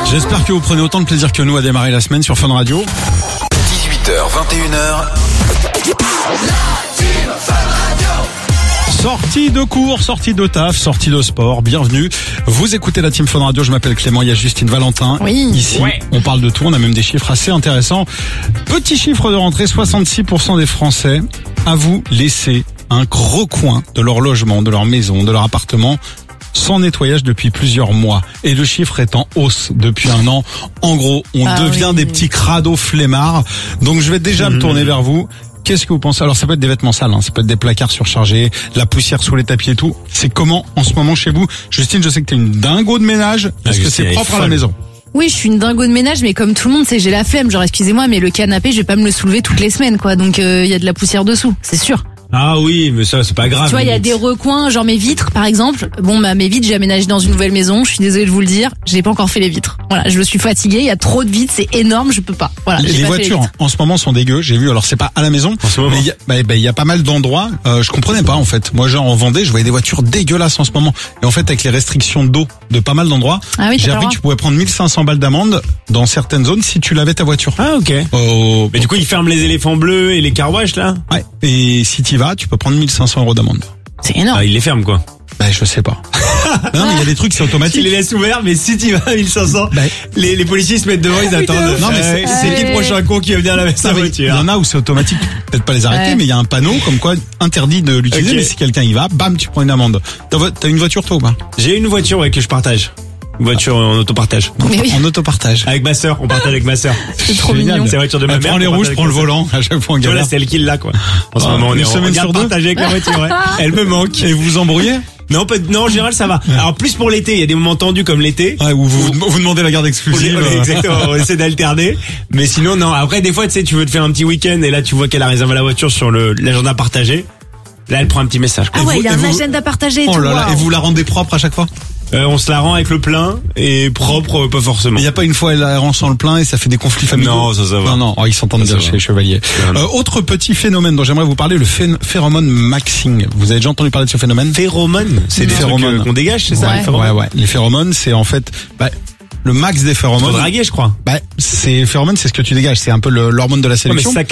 J'espère que vous prenez autant de plaisir que nous à démarrer la semaine sur Fun Radio. 18h, 21h. Sortie de cours, sortie de taf, sortie de sport, bienvenue. Vous écoutez la Team Fun Radio, je m'appelle Clément, il y a Justine, Valentin. Oui. Ici, on parle de tout, on a même des chiffres assez intéressants. Petit chiffre de rentrée, 66% des Français avouent laisser un gros coin de leur logement, de leur maison, de leur appartement sans nettoyage depuis plusieurs mois. Et le chiffre est en hausse depuis un an. En gros, on devient des petits crados flemmards. Donc je vais déjà me tourner vers vous. Qu'est-ce que vous pensez? Alors ça peut être des vêtements sales, ça peut être des placards surchargés, la poussière sous les tapis et tout. C'est comment en ce moment chez vous? Justine, je sais que t'es une dingo de ménage. Est-ce que c'est propre à la maison? Oui, je suis une dingo de ménage, mais comme tout le monde, j'ai la flemme. Genre, excusez-moi, mais le canapé, je vais pas me le soulever toutes les semaines, quoi. Donc, il y a de la poussière dessous, c'est sûr. Ah oui, mais ça, c'est pas grave. Tu vois, il y a des recoins, genre mes vitres, par exemple. Bon, mes vitres, j'ai aménagé dans une nouvelle maison. Je suis désolée de vous le dire. J'ai pas encore fait les vitres. Voilà, je suis fatiguée. Il y a trop de vitres, c'est énorme, je peux pas. Voilà. Les voitures, en ce moment, sont dégueu. J'ai vu. Alors, c'est pas à la maison. En ce moment. Mais il y a pas mal d'endroits. Je comprenais pas, en fait. Moi, genre, en Vendée, je voyais des voitures dégueulasses en ce moment. Et en fait, avec les restrictions d'eau de pas mal d'endroits, j'ai appris que tu pouvais prendre 1500 balles d'amende dans certaines zones si tu lavais ta voiture. Ah, ok. Mais du coup, ils ferment les éléphants bleus et les car wash, là? Ouais. Et si t'y vas, tu peux prendre 1500 € d'amende. C'est énorme. Ah, ils les ferment, quoi. Je sais pas. Non, mais il y a des trucs, c'est automatique. Ils les laissent ouverts, mais si tu vas à 1500, les policiers se mettent devant, ils attendent. Non, mais c'est qui le prochain con qui va venir laver sa voiture? Il y en a où c'est automatique. Peut-être pas les arrêter, mais il y a un panneau comme quoi interdit de l'utiliser. Mais si quelqu'un y va, bam, tu prends une amende. T'as une voiture, toi, ou pas? J'ai une voiture, que je partage. Une voiture en autopartage. En autopartage. Avec ma sœur, on partage avec ma sœur. C'est trop mignon. C'est la voiture de ma mère. Elle prend les rouges, prend le volant. À chaque fois, on galère. Voilà, c'est elle qui l'a, quoi. En ce moment, on est en garde partagée avec la voiture, ouais. Elle me manque. Et vous vous embrouillez? Non, en général, ça va. Alors, plus pour l'été, il y a des moments tendus comme l'été. Ouais, où vous demandez la garde exclusive. Exactement, on essaie d'alterner. Mais sinon, non. Après, des fois, tu sais, tu veux te faire un petit week-end et là, tu vois qu'elle a réservé la voiture sur l'agenda partagé. Là, elle prend un petit message. Ah ouais, il y a un agenda partagé et tout. Oh là là, et vous la rendez propre à chaque fois? On se la rend avec le plein et propre, pas forcément. Il y a pas une fois elle la rend sans le plein et ça fait des conflits familiaux. Non, ça va. Non, ils s'entendent bien chez les chevaliers. Autre petit phénomène dont j'aimerais vous parler, le phéromone maxing. Vous avez déjà entendu parler de ce phénomène? Phéromone, c'est des phéromones qu'on dégage, c'est ça? Ouais. Les phéromones, c'est en fait le max des phéromones. Faut draguer, je crois. C'est phéromones, c'est ce que tu dégages, c'est un peu l'hormone de la sélection. Mais c'est ça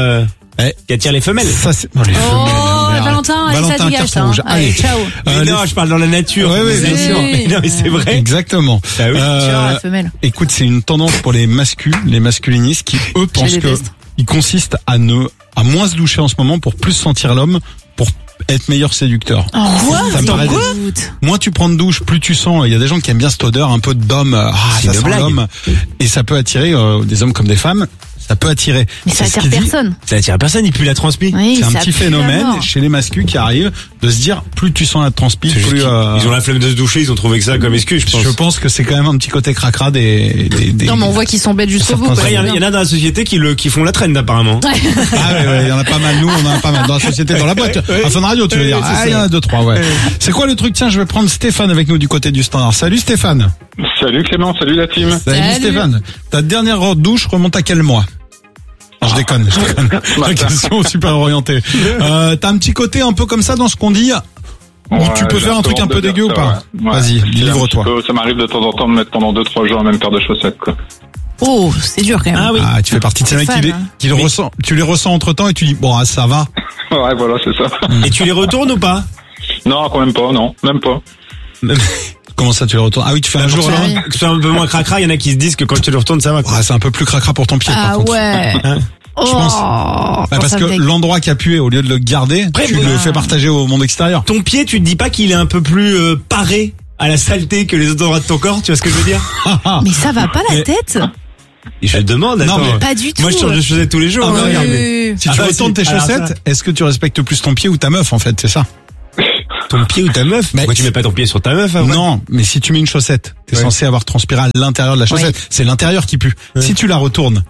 qui attire les femelles. Ça, c'est les femelles. Valentin, ça dégage ça. Allez, ciao. Non, je parle dans la nature. Oui, bien sûr. Non, mais c'est vrai. Exactement. Ah oui. La femelle. Écoute, c'est une tendance pour les les masculinistes qui, eux, pensent que il consiste à moins se doucher en ce moment pour plus sentir l'homme, pour être meilleur séducteur. Quoi? Moins tu prends de douche, plus tu sens. Il y a des gens qui aiment bien cette odeur un peu d'homme. Ça sent l'homme. Et ça peut attirer des hommes comme des femmes. Ça peut attirer. Mais ça attire personne. Ça attire personne, il pue la transpi. Oui, c'est un petit phénomène chez les masculins qui arrive de se dire plus tu sens la transpi, plus ils ont la flemme de se doucher, ils ont trouvé que ça comme excuse, je pense. Je pense que c'est quand même un petit côté cracra des Non, mais on voit qu'ils sont bêtes jusqu'au bout. Il y en a dans la société qui font la trend apparemment. Il y en a pas mal, nous on en a pas mal dans la société, dans la boîte. À Fun Radio, tu veux dire. Il y en a 2-3, C'est quoi le truc? Tiens, je vais prendre Stéphane avec nous du côté du standard. Salut Stéphane. Salut Clément, salut la team. Salut Stéphane. Ta dernière douche remonte à quel mois? Je déconne. La question super orientée. T'as un petit côté un peu comme ça dans ce qu'on dit? Ou tu peux faire un truc un peu dégueu ou pas? Vas-y, livre-toi. Ça m'arrive de temps en temps de mettre pendant 2-3 jours la même paire de chaussettes, quoi. Oh, c'est dur quand même. Ah oui. Tu fais partie de ces mecs qui ressent. Tu les ressens entre temps et tu dis bon, ça va. Ouais, voilà, c'est ça. Et tu les retournes ou pas? Non, quand même pas, non, même pas. Comment ça, tu les retournes? Ah oui, tu fais un jour là. Que ce soit un peu moins cracra, il y en a qui se disent que quand tu les retournes, ça va. C'est un peu plus cracra pour ton pied, par contre. Ouais. Je pense. Parce que l'endroit qui a pué, au lieu de le garder, tu le fais partager au monde extérieur. Ton pied, tu te dis pas qu'il est un peu plus paré à la saleté que les autres endroits de ton corps? Tu vois ce que je veux dire? Mais ça va pas la tête? Je te demande, attends. Non, mais pas du tout. Moi, je change de chaussettes tous les jours. Si tu retournes tes chaussettes, est-ce que tu respectes plus ton pied ou ta meuf, en fait? C'est ça? Ton pied ou ta meuf? Pourquoi tu mets pas ton pied sur ta meuf après? Non, mais si tu mets une chaussette, t'es censé avoir transpiré à l'intérieur de la chaussette. C'est l'intérieur qui pue. Si tu la retournes,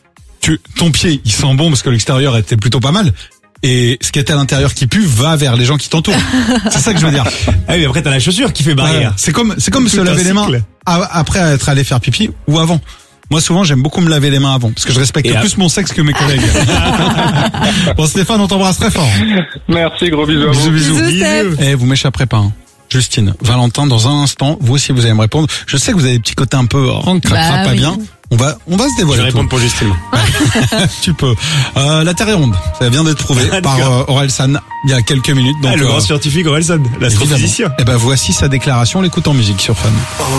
ton pied, il sent bon parce que l'extérieur était plutôt pas mal. Et ce qui était à l'intérieur qui pue va vers les gens qui t'entourent. C'est ça que je veux dire. Ah oui, après t'as la chaussure qui fait barrière. C'est comme se laver les mains après être allé faire pipi ou avant. Moi, souvent, j'aime beaucoup me laver les mains avant, parce que je respecte plus mon sexe que mes collègues. Bon, Stéphane, on t'embrasse très fort. Merci, gros bisous à vous. Bisous. Et vous m'échapperez pas. Justine, Valentin, dans un instant, vous aussi vous allez me répondre. Je sais que vous avez des petits côtés un peu pas oui. bien. On va se Je dévoiler. vais répondre pour Justine. Tu peux. La Terre est ronde. Ça vient d'être prouvé par Orelsan il y a quelques minutes. Donc, Le grand scientifique Orelsan, l'astrophysicien. Et ben voici sa déclaration. On l'écoute en musique sur Fun.